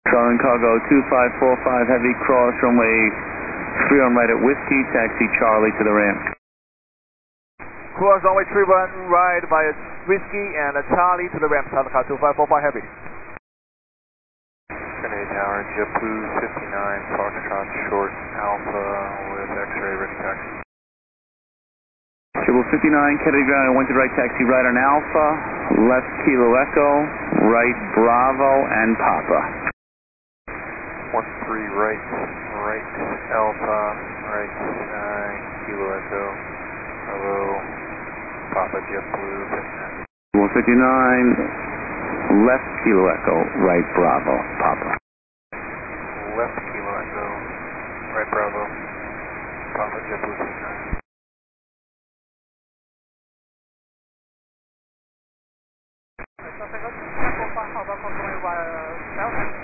Charlie Cargo 2545 Heavy, cross runway 3 on right at Whiskey, taxi Charlie to the ramp. Cross runway 31 right by Whiskey and Charlie to the ramp, Charlie Car 2545 Heavy. Kennedy Tower, JetBlue 59, Foxtrot short Alpha with X-ray ready taxi. JetBlue 59, Kennedy ground, wanted right taxi right on Alpha, left Kilo Echo, right Bravo and Papa. 13 right, right Alpha, right Kilo Echo, Bravo, Papa JetBlue 59. 59, left Kilo Echo, right Bravo, Papa. Left Kilo Echo, right Bravo, Papa JetBlue 59. Só pegando 5 para controle Delta.